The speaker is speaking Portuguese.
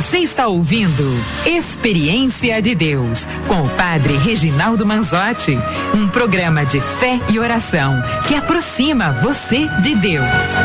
Você está ouvindo Experiência de Deus, com o Padre Reginaldo Manzotti, um programa de fé e oração que aproxima você de Deus.